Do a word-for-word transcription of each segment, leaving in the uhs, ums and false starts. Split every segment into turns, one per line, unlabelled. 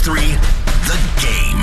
three, The Game.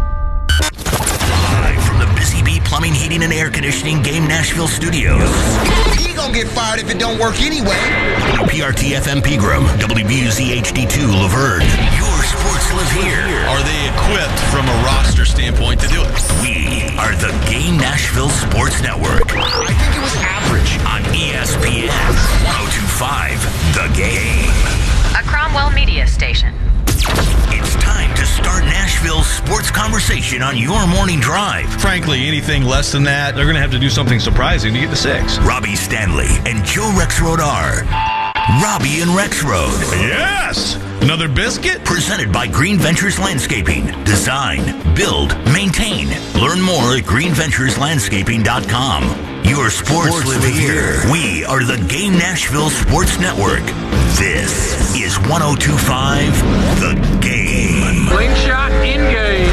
Live from the Busy Bee Plumbing, Heating, and Air Conditioning Game Nashville studios.
He gonna get fired if it don't work anyway.
W P R T F M Pegram, W B U Z H D two Laverne. Your sports live here.
Are they equipped from a roster standpoint to do it?
We are the Game Nashville Sports Network.
I think it was average.
On E S P N one oh two point five, The Game.
A Cromwell media station.
It's time to start Nashville's sports conversation on your morning drive.
Frankly, anything less than that, they're going to have to do something surprising to get to six.
Robbie Stanley and Joe Rexrode are Robbie and Rexrode.
Yes! Another biscuit?
Presented by Green Ventures Landscaping. Design, build, maintain. Learn more at green ventures landscaping dot com. Your sports, sports live, live here. here. We are the Game Nashville Sports Network. This is one oh two point five, The Game.
Slingshot in game.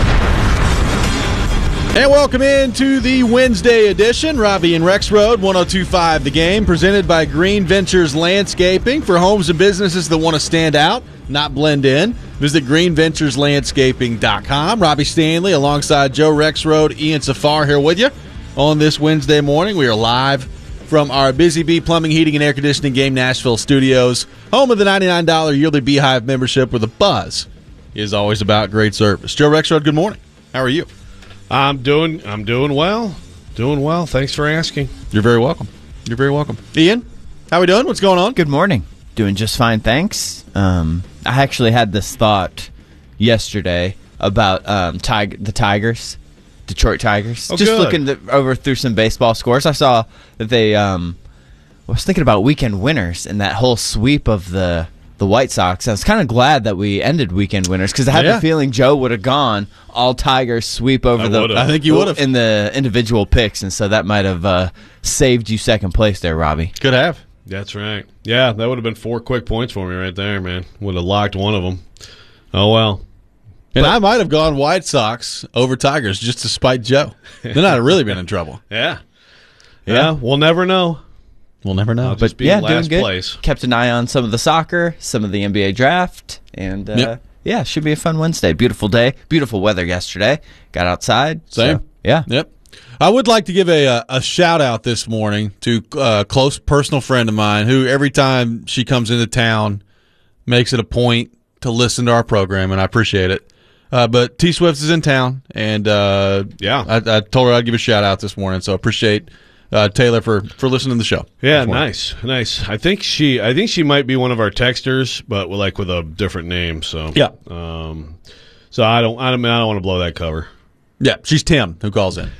And welcome into the Wednesday edition. Robbie and Rexrode, one oh two point five The Game, presented by Green Ventures Landscaping. For homes and businesses that want to stand out, not blend in, visit green ventures landscaping dot com. Robbie Stanley alongside Joe Rexrode, Ian Safar here with you on this Wednesday morning. We are live from our Busy Bee Plumbing, Heating, and Air Conditioning Game Nashville studios, home of the ninety-nine dollars yearly Beehive membership, where the buzz is always about great service. Joe Rexrode, good morning. How are you?
I'm doing I'm doing well. Doing well. Thanks for asking.
You're very welcome. You're very welcome. Ian, how we doing? What's going on?
Good morning. Doing just fine, thanks. Um, I actually had this thought yesterday about um, tig- the Tigers, Detroit Tigers.
Oh,
just
good.
looking th- over through some baseball scores. I saw that they um, I was thinking about weekend winners and that whole sweep of the the White Sox. I was kind of glad that we ended weekend winners because I had
Yeah.
the feeling Joe would have gone all Tigers sweep over
I
the
would've.
I think you would have.
in the individual picks, and so that might have uh, saved you second place there, Robbie.
Could have.
That's right. Yeah, that would have been four quick points for me right there, man. Would have locked one of them. Oh, well.
And I might have gone White Sox over Tigers just to spite Joe. Then I'd have really been in trouble.
Yeah. Yeah, we'll never know.
We'll never know.
I'll just be
yeah,
in last
doing good.
place.
Kept an eye on some of the soccer, some of the N B A draft, and uh,
Yep.
yeah, should be a fun Wednesday. Beautiful day, beautiful weather yesterday. Got outside.
Same.
So, yeah.
Yep. I would like to give a a, a shout out this morning to a close personal friend of mine who every time she comes into town makes it a point to listen to our program, and I appreciate it. Uh, but T Swift is in town, and uh,
Yeah.
I, I told her I'd give a shout out this morning, so I appreciate uh, Taylor for, for listening to the show.
Yeah,
this morning.
nice, nice. I think she, I think she might be one of our texters, but with, like with a different name. So
Yeah.
um, so I don't, I don't, I don't want to blow that cover.
Yeah, she's Tim who calls in.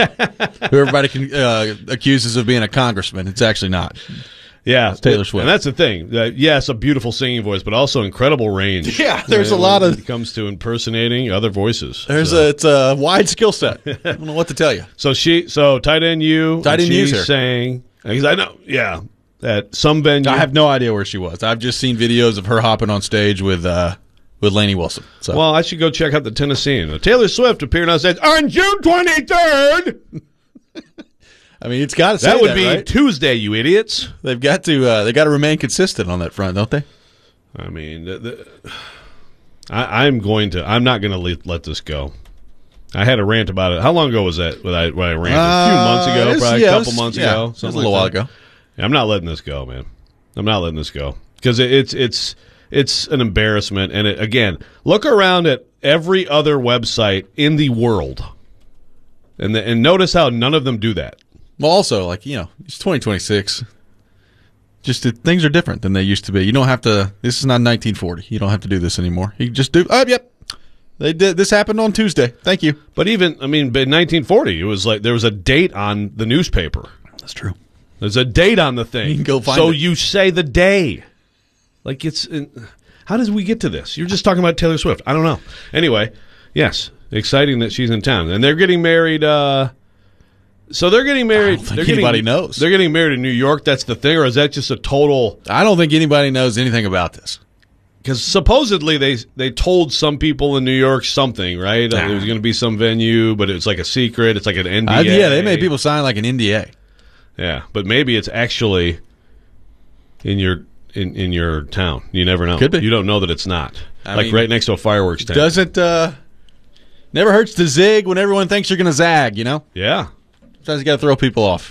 Who everybody can, uh, accuses of being a congressman. It's actually not.
Yeah,
Taylor Swift.
and that's the thing. Uh, yes, a beautiful singing voice, but also incredible range.
Yeah, there's a
when
lot of-
it comes to impersonating other voices.
There's
So-
a it's a wide skill set. I don't know what to tell you.
So she, so tight end you,
Tight
and
end you's
she's
here.
saying, because I know, yeah, at some venue.
I have no idea where she was. I've just seen videos of her hopping on stage with uh, with Lainey Wilson. So
Well, I should go check out the Tennessean. Uh, Taylor Swift appeared on stage on June twenty-third.
I mean, it's got to say
That would
that,
be
right?
Tuesday, you idiots.
They've got to uh, they got to remain consistent on that front, don't they?
I mean, the, the, I, I'm going to. I'm not going to let, let this go. I had a rant about it. How long ago was that? When I, when I ranted a few months
Uh,
ago,
it's-
probably
yeah,
a
it
couple
was-
months
yeah,
ago.
it was a
something
little
like
while
that.
ago.
Yeah, I'm not letting this go, man. I'm not letting this go because it, it's it's it's an embarrassment. And it, again, look around at every other website in the world, and the, and notice how none of them do that.
Well, also, like, you know, it's twenty twenty-six. Just uh, things are different than they used to be. You don't have to. This is not nineteen forty. You don't have to do this anymore. You just do. Oh, yep. They did. This happened on Tuesday. Thank you.
But even, I mean, in nineteen forty, it was like there was a date on the newspaper.
That's true.
There's a date on the thing.
You can go find
so
it.
you say the day. Like it's. How did we get to this? You're just talking about Taylor Swift. I don't know. Anyway, yes, exciting that she's in town, and they're getting married. Uh, so they're getting married.
I don't think
they're getting,
anybody knows.
They're getting married in New York. That's the thing, or is that just a total?
I don't think anybody knows anything about this.
Because supposedly they they told some people in New York something, right?
Nah.
There was going to be some venue, but it's like a secret. It's like an N D A.
Uh, yeah, they made people sign like an N D A.
Yeah, but maybe it's actually in your in, in your town. You never know.
Could be.
You don't know that it's not.
I
like
mean,
right next to a fireworks tent.
Doesn't uh, never hurts to zig when everyone thinks you're going to zag. You know,
Yeah.
sometimes you got to throw people off.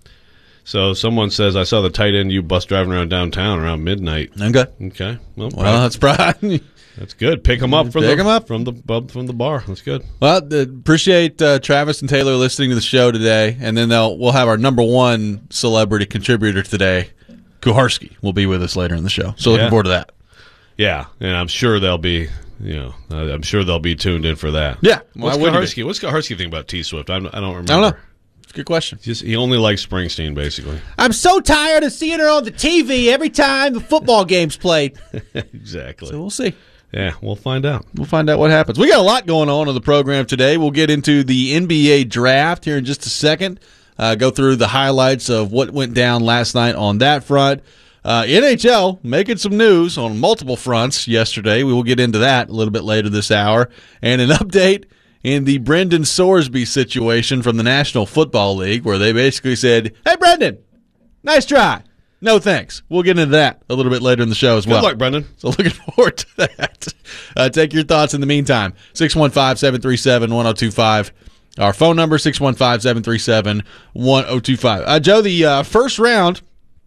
So someone says, I saw the tight end you bus driving around downtown around midnight.
Okay.
Okay. Well,
Well, that's probably.
that's good. Pick them up from
Pick
the
'em up.
from the pub from the bar. That's good.
Well, uh, appreciate uh, Travis and Taylor listening to the show today, and then they'll we'll have our number one celebrity contributor today, Kuharski, will be with us later in the show. So looking
Yeah.
forward to that.
Yeah, and I'm sure they'll be, you know, uh, I'm sure they'll be tuned in for that.
Yeah.
What's
Why wouldn't he
Kuharski? What's Kuharski think about T Swift? I don't, I don't remember.
I don't know. It's a good question.
Just he only likes Springsteen, basically.
I'm so tired of seeing her on the T V every time the football game's played.
Exactly.
So we'll see.
Yeah, we'll find out.
We'll find out what happens. We got a lot going on on the program today. We'll get into the N B A draft here in just a second. Uh, go through the highlights of what went down last night on that front. Uh, N H L making some news on multiple fronts yesterday. We will get into that a little bit later this hour. And an update in the Brendan Sorsby situation from the National Football League, where they basically said, hey, Brendan, nice try. No thanks. We'll get into that a little bit later in the show as well.
Good luck, Brendan.
So looking forward to that. Uh, take your thoughts in the meantime. six one five, seven three seven, one oh two five. Our phone number, six one five, seven three seven, one oh two five. Uh, Joe, the uh, first round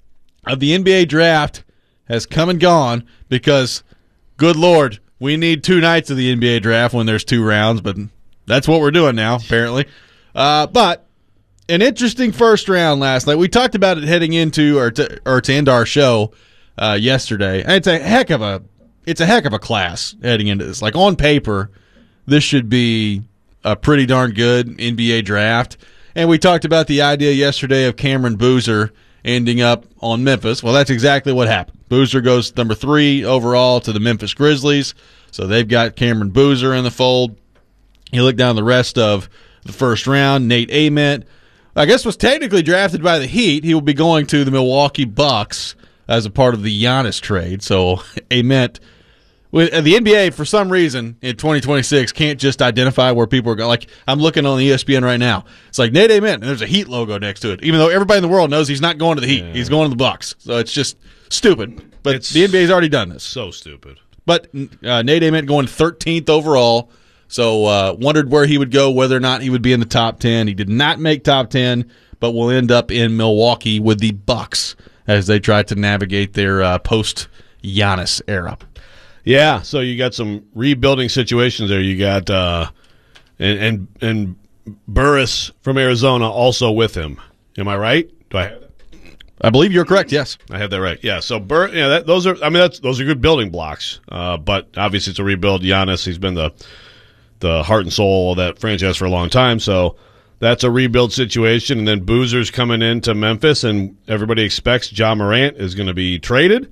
of the N B A draft has come and gone because, good Lord, we need two nights of the N B A draft when there's two rounds, but that's what we're doing now, apparently. Uh, but an interesting first round last night. We talked about it heading into or to, or to end our show uh, yesterday. And it's a heck of a it's a heck of a class heading into this. Like on paper, this should be a pretty darn good N B A draft. And we talked about the idea yesterday of Cameron Boozer ending up on Memphis. Well, that's exactly what happened. Boozer goes number three overall to the Memphis Grizzlies. So they've got Cameron Boozer in the fold. You look down the rest of the first round, Nate Ament, I guess was technically drafted by the Heat. He will be going to the Milwaukee Bucks as a part of the Giannis trade. So Ament, with the N B A, for some reason, in twenty twenty-six, can't just identify where people are going. Like, I'm looking on E S P N right now. It's like Nate Ament, and there's a Heat logo next to it, even though everybody in the world knows he's not going to the Heat.
Yeah.
He's going to the Bucks. So it's just stupid. But
It's
the N B A's already done this.
So stupid.
But uh, Nate Ament going thirteenth overall. So uh, wondered where he would go, whether or not he would be in the top ten. He did not make top ten, but will end up in Milwaukee with the Bucks as they try to navigate their uh, post-Giannis era.
Yeah, so you got some rebuilding situations there. You got uh, and and and Burris from Arizona also with him. Am I right? Do I have that?
I believe you're correct. Yes.
I have that right. Yeah. So Bur, yeah, that, those are. I mean, that's those are good building blocks. Uh, but obviously, it's a rebuild. Giannis, he's been the the heart and soul of that franchise for a long time. So that's a rebuild situation. And then Boozer's coming into Memphis, and everybody expects Ja Morant is going to be traded,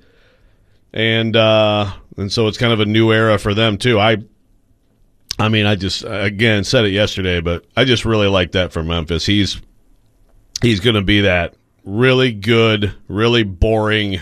and uh, and so it's kind of a new era for them too. I. I mean, I just again said it yesterday, but I just really like that for Memphis. He's he's going to be that really good, really boring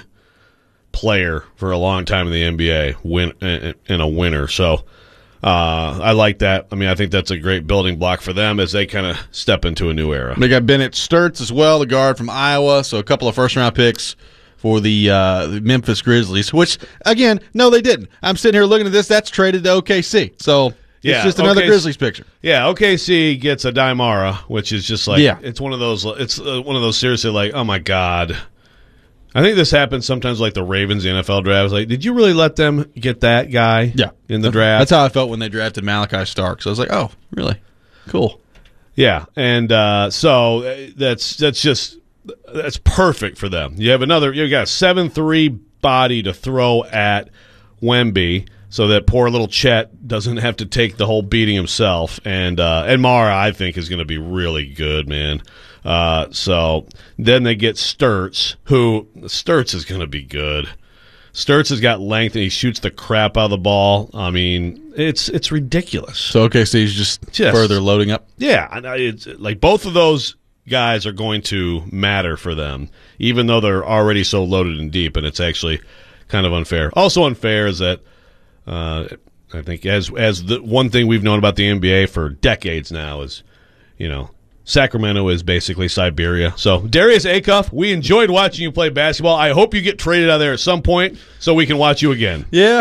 player for a long time in the N B A, win and a winner. So uh, I like that. I mean, I think that's a great building block for them as they kind of step into a new era.
They got Bennett Sturts as well, the guard from Iowa. So a couple of first round picks for the, uh, the Memphis Grizzlies. Which again, no, they didn't. I'm sitting here looking at this. That's traded to O K C. So. It's
Yeah,
just another
O K C
Grizzlies picture.
Yeah, O K C gets a Daimara, which is just like
Yeah.
it's one of those. It's uh, one of those seriously like, oh my god. I think this happens sometimes, like the Ravens, the N F L draft. Like, did you really let them get that guy?
Yeah.
in the draft.
That's how I felt when they drafted Malachi Stark. So I was like, oh, really? Cool.
Yeah, and uh, so uh, that's that's just that's perfect for them. You have another. You got a seven three body to throw at Wemby, so that poor little Chet doesn't have to take the whole beating himself. And uh, and Mara, I think, is going to be really good, man. Uh, so then they get Sturts, who Sturts is going to be good. Sturts has got length, and he shoots the crap out of the ball. I mean, it's it's ridiculous.
So O K C is just,
Just-
further loading up.
Yeah, and I- it's like both of those guys are going to matter for them, even though they're already so loaded and deep, and it's actually kind of unfair. Also unfair is that uh, I think as as the one thing we've known about the N B A for decades now is, you know, Sacramento is basically Siberia. So Darius Acuff, we enjoyed watching you play basketball. I hope you get traded out of there at some point so we can watch you again.
Yeah.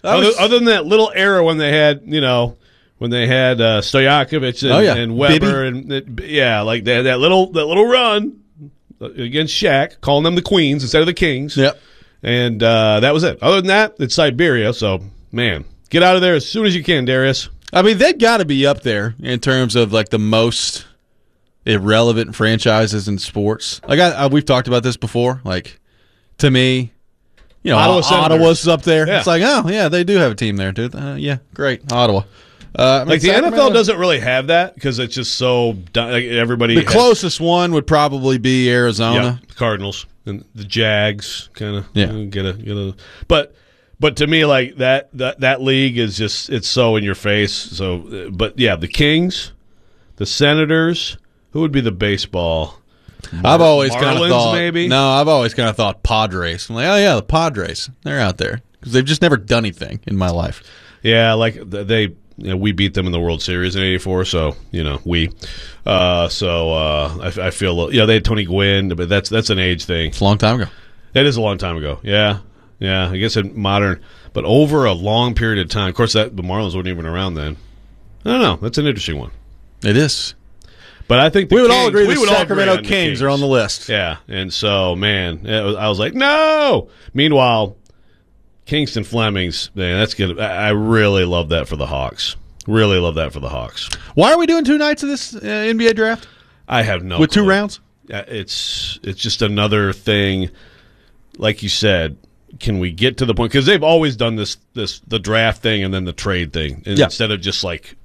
Other,
was-
other than that little era when they had, you know, when they had uh, Stojakovic and,
Oh, yeah.
and Weber,
Bibby.
and it, yeah, like they had that little that little run against Shaq, calling them the Queens instead of the Kings.
Yep.
And uh, that was it. Other than that, it's Siberia. So, man, get out of there as soon as you can, Darius.
I mean, they've got to be up there in terms of like the most irrelevant franchises in sports. Like I, I, we've talked about this before. Like to me, you know,
Ottawa
Ottawa
Senators.
Ottawa's up there.
Yeah.
It's like, oh yeah, they do have a team there, dude. Uh, yeah, great, Ottawa. Uh, I mean,
Like the N F L
Sacramento-
doesn't really have that because it's just so di- like everybody.
The
has-
closest one would probably be Arizona.
yeah, the Cardinals and the Jags, kind of.
Yeah.
get a get a. But but to me, like that that that league is just it's so in your face. So, uh, but yeah, the Kings, the Senators. Who would be the baseball?
I've always kind of
Marlins,
thought.
maybe?
No, I've always kind of thought Padres. I'm like, oh yeah, the Padres. They're out there because they've just never done anything in my life.
Yeah, like th- they, you know, we beat them in the World Series in eighty-four, so you know we. Uh, so uh, I, I feel, you know, they had Tony Gwynn, but that's that's an age thing.
It's a long time ago.
That is a long time ago. Yeah, yeah. I guess in modern, but over a long period of time. Of course, that the Marlins weren't even around then. I don't know. That's an interesting one.
It is.
But I think the
We would
Kings,
all agree
we
the
would all
Sacramento
agree on the
Kings are on the list.
Yeah, and so man, it was, I was like, no. Meanwhile, Kingston Flemings, man, that's good. I I really love that for the Hawks. Really love that for the Hawks.
Why are we doing two nights of this uh, N B A draft
I have no
with two
clue.
rounds?
Uh, It's it's just another thing. Like you said, can we get to the point? Because they've always done this this the draft thing and then the trade thing, and
Yeah.
instead of just like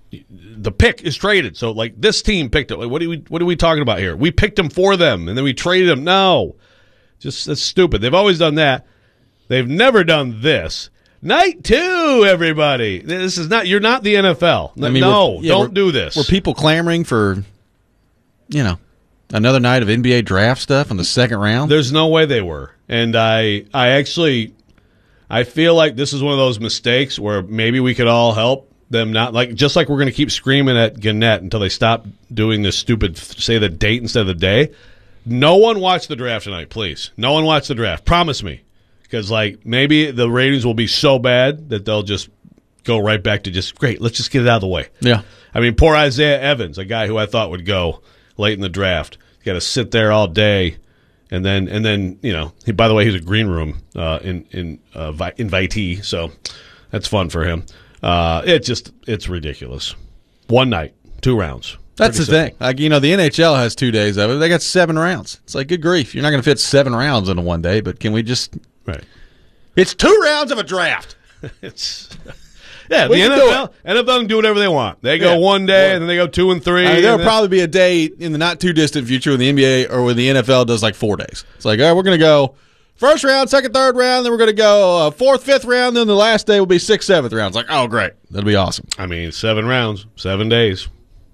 the pick is traded. So like this team picked it. Like, what are we what are we talking about here? We picked them for them, and then we traded them. No, just that's stupid. They've always done that. They've never done this. Night two, everybody. This is not. You're not the N F L.
I mean,
no,
we're- yeah,
don't
we're-
do this.
Were people clamoring for, you know, another night of N B A draft stuff in the second round?
There's no way they were. And I I actually I feel like this is one of those mistakes where maybe we could all help them not like just like we're going to keep screaming at Gannett until they stop doing this stupid say the date instead of the day. No one watch the draft tonight, please. No one watch the draft. Promise me. Cuz like maybe the ratings will be so bad that they'll just go right back to just great, let's just get it out of the way.
Yeah.
I mean, poor Isaiah Evans, a guy who I thought would go late in the draft. Got to sit there all day. And then, and then, you know, he, by the way, he's a green room uh, in in uh, vi- invitee, so that's fun for him. Uh, it just, it's ridiculous. One night, two rounds.
That's the
Pretty
thing. Like, you know, the N H L has two days of it. They got seven rounds. It's like, good grief. You're not going to fit seven rounds into one day, but can we just.
simple. Right.
It's two rounds of a draft.
It's yeah.
We
The
can do
N F L, N F L can do whatever they want. They go
Yeah.
one day,
Well,
and then they go two and three.
I mean,
and
there'll
then-
probably be a day in the not too distant future when the N B A or when the N F L does like four days. It's like, all right, we're going to go first round, second, third round, then we're going to go uh, fourth, fifth round, then the last day will be sixth, seventh round. It's like, oh, great. That'll be awesome.
I mean, seven rounds, seven days.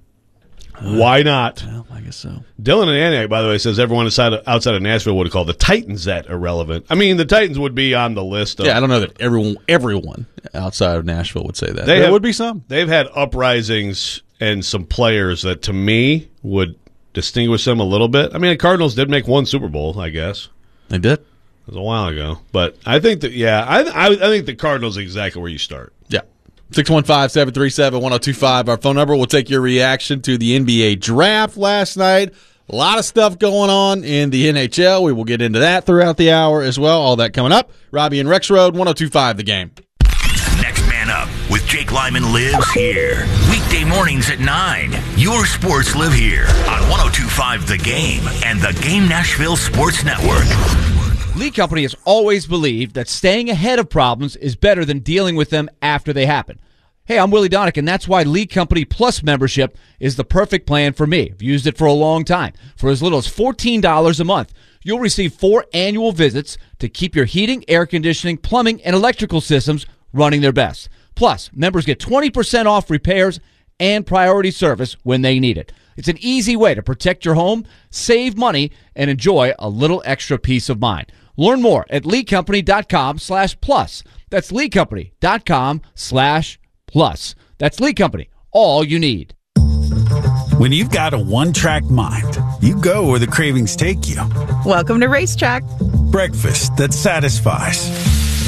Why not?
Well, I guess so.
Dylan and Antioch, by the way, says everyone outside of, outside of Nashville would call the Titans that irrelevant. I mean, the Titans would be on the list of.
Yeah, I don't know that everyone everyone outside of Nashville would say that.
They
there
have-
would be some.
They've had uprisings and some players that, to me, would distinguish them a little bit. I mean, the Cardinals did make one Super Bowl, I guess.
They did.
It was a while ago. But I think that, yeah, I, I, I think the Cardinals is exactly where you start.
Yeah. six one five, seven three seven, one oh two five, our phone number. We'll take your reaction to the N B A draft last night. A lot of stuff going on in the N H L. We will get into that throughout the hour as well. All that coming up. Robbie and Rex Road, one oh two five The Game.
Next Man Up with Jake Lyman lives here. Weekday mornings at nine. Your sports live here on one oh two five The Game and the Game Nashville Sports Network.
Lee Company has always believed that staying ahead of problems is better than dealing with them after they happen. Hey, I'm Willie Donick, and that's why Lee Company Plus membership is the perfect plan for me. I've used it for a long time. For as little as fourteen dollars a month, you'll receive four annual visits to keep your heating, air conditioning, plumbing, and electrical systems running their best. Plus, members get twenty percent off repairs and priority service when they need it. It's an easy way to protect your home, save money, and enjoy a little extra peace of mind. Learn more at leecompany.com slash plus. That's leecompany.com slash plus. That's Lee Company, all you need.
When you've got a one-track mind, you go where the cravings take you.
Welcome to Racetrack.
Breakfast that satisfies.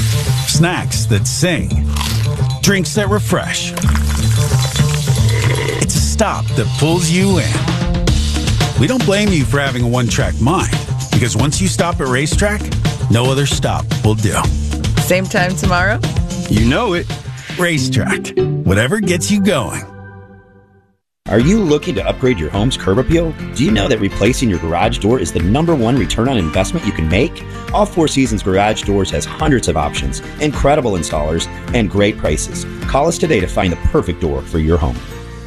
snacks that sing, drinks that refresh. It's a stop that pulls you in. We don't blame you for having a one-track mind, because once you stop at Racetrack, no other stop will do.
Same time tomorrow?
You know it. Racetrack. Whatever gets you going.
Are you looking to upgrade your home's curb appeal? Do you know that replacing your garage door is the number one return on investment you can make? All Four Seasons Garage Doors has hundreds of options, incredible installers, and great prices. Call us today to find the perfect door for your home.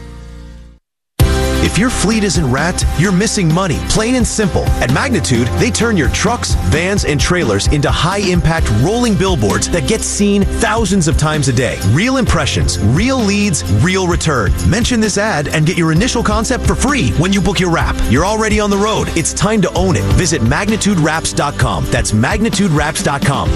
If your fleet isn't wrapped, you're missing money, plain and simple. At Magnitude, they turn your trucks, vans, and trailers into high-impact rolling billboards that get seen thousands of times a day. Real impressions, real leads, real return. Mention this ad and get your initial concept for free when you book your wrap. You're already on the road. It's time to own it. Visit magnitude wraps dot com. That's magnitude wraps dot com.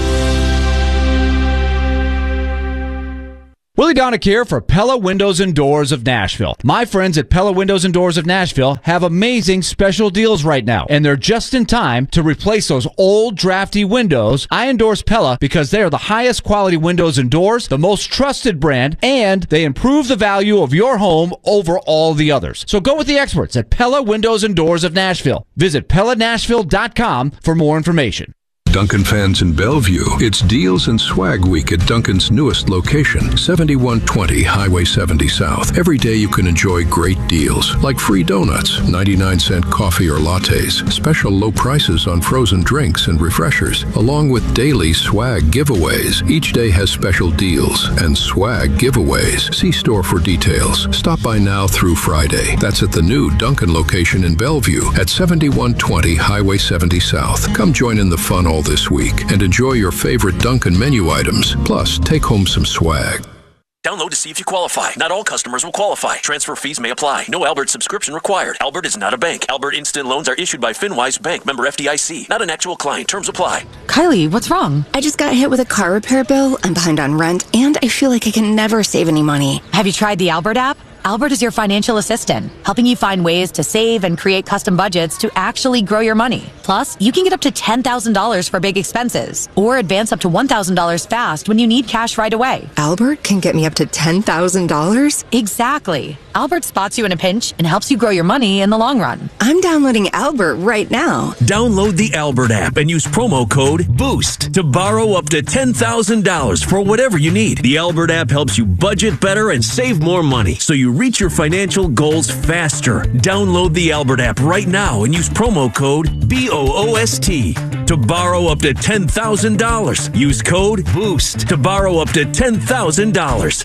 Willie Donick here for Pella Windows and Doors of Nashville. My friends at Pella Windows and Doors of Nashville have amazing special deals right now, and they're just in time to replace those old drafty windows. I endorse Pella because they are the highest quality windows and doors, the most trusted brand, and they improve the value of your home over all the others. So go with the experts at Pella Windows and Doors of Nashville. Visit pella nashville dot com for more information.
Duncan fans in Bellevue, it's Deals and Swag Week at Duncan's newest location, seventy-one twenty Highway seventy South. Every day you can enjoy great deals, like free donuts, ninety-nine cent coffee or lattes, special low prices on frozen drinks and refreshers, along with daily swag giveaways. Each day has special deals and swag giveaways. See store for details. Stop by now through Friday. That's at the new Duncan location in Bellevue at seventy-one twenty Highway seventy South. Come join in the fun all this week and enjoy your favorite Duncan menu items. Plus, take home some swag.
Download to see if you qualify. Not all customers will qualify. Transfer fees may apply. No Albert subscription required. Albert is not a bank. Albert Instant Loans are issued by FinWise Bank, member F D I C. Not an actual client. Terms apply.
Kylie, what's wrong? I just got hit with a car repair bill. I'm behind on rent, and I feel like I can never save any money.
Have you tried the Albert app? Albert is your financial assistant, helping you find ways to save and create custom budgets to actually grow your money. Plus, you can get up to ten thousand dollars for big expenses, or advance up to one thousand dollars fast when you need cash right away.
Albert can get me up to ten thousand dollars?
Exactly. Albert spots you in a pinch and helps you grow your money in the long run.
I'm downloading Albert right now.
Download the Albert app and use promo code BOOST to borrow up to ten thousand dollars for whatever you need. The Albert app helps you budget better and save more money, so you reach your financial goals faster. Download the Albert app right now and use promo code B O O S T to borrow up to ten thousand dollars. Use code BOOST to borrow up to ten thousand dollars.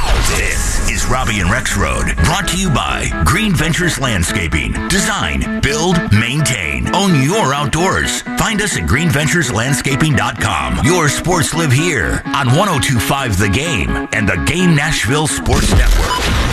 This is Robbie and Rex Road, brought to you by Green Ventures Landscaping. Design, build, maintain. Own your outdoors. Find us at green ventures landscaping dot com. Your sports live here on one oh two point five The Game and the Game Nashville Sports Network.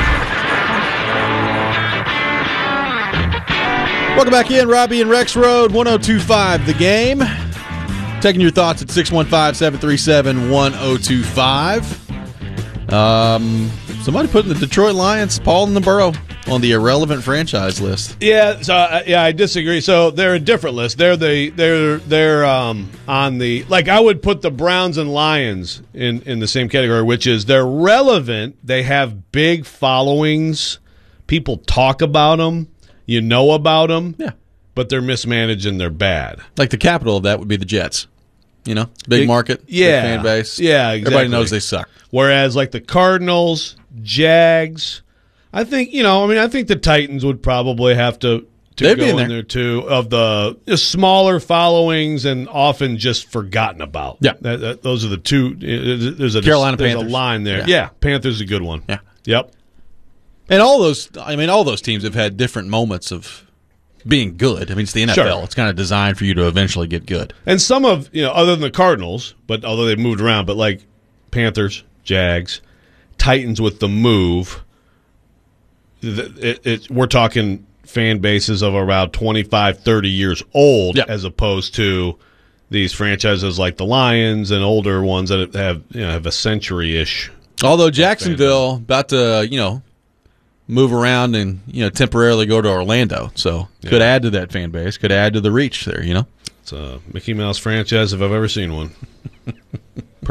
Welcome back in, Robbie and Rex Road, one oh two point five The Game. Taking your thoughts at six one five, seven three seven, one oh two five. Um, somebody putting the Detroit Lions, Paul and the Burrow, on the irrelevant franchise list.
Yeah, so uh, yeah, I disagree. So they're a different list. They're the they're they're um on the like I would put the Browns and Lions in in the same category, which is they're relevant. They have big followings. People talk about them. You know about them,
yeah,
but they're mismanaged and they're bad.
Like the capital of that would be the Jets. You know, big market,
yeah,
big fan base.
Yeah, exactly.
Everybody knows they suck.
Whereas like the Cardinals, Jags, I think, you know, I mean, I think the Titans would probably have to, to
They'd
go
be in
in
there.
there too, of the, the smaller followings and often just forgotten about.
Yeah.
That, that, those are the two. There's a,
Carolina
there's
Panthers.
a line there.
Yeah.
Yeah, Panthers is a good one.
Yeah.
Yep.
And all those, I mean, all those teams have had different moments of being good. I mean, it's the N F L.
Sure.
It's kind of designed for you to eventually get good.
And some of, you know, other than the Cardinals, but although they've moved around, but like Panthers, Jags, Titans with the move, it, it, it, we're talking fan bases of around twenty-five, thirty years old,
Yeah.
as opposed to these franchises like the Lions and older ones that have, you know, have a century-ish.
Although Jacksonville about to, you know, move around and, you know, temporarily go to Orlando. So could
Yeah.
add to that fan base, could add to the reach there, you know.
It's a Mickey Mouse franchise if I've ever seen one.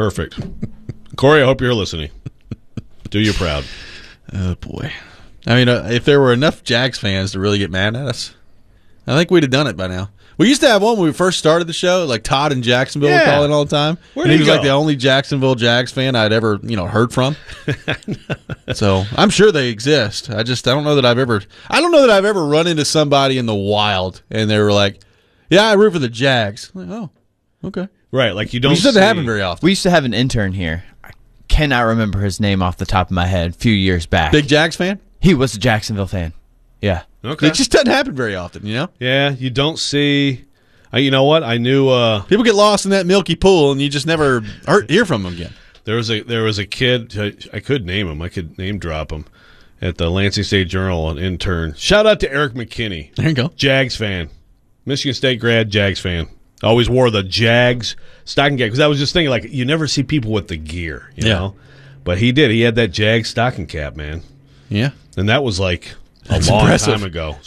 Perfect. Corey, I hope you're listening. Do you proud.
Oh, boy. I mean, uh, if there were enough Jags fans to really get mad at us, I think we'd have done it by now. We used to have one when we first started the show, like Todd in Jacksonville
Yeah.
would call in all the time.
Where'd
and he
he
was
go?
like the only Jacksonville Jags fan I'd ever, you know, heard from. So I'm sure they exist. I just I don't know that I've ever I don't know that I've ever run into somebody in the wild and they were like, "Yeah, I root for the Jags." I'm like, oh, okay,
right. Like you don't.
Which doesn't
see-
happen very often.
We used to have an intern here. I cannot remember his name off the top of my head. A few years back.
Big Jags fan?
He was a Jacksonville fan. Yeah.
Okay.
It just doesn't happen very often, you know.
Yeah, you don't see. Uh, you know what? I knew uh,
People get lost in that milky pool, and you just never hear hear from them again.
there was a there was a kid. I, I could name him. I could name drop him at the Lansing State Journal. An intern. Shout out to Eric McKinney.
There you go.
Jags fan, Michigan State grad, Jags fan. Always wore the Jags stocking cap because I was just thinking like you never see people with the gear, you
Yeah.
know. But he did. He had that Jags stocking cap, man.
Yeah.
And that was like a
That's
long
impressive.
time ago.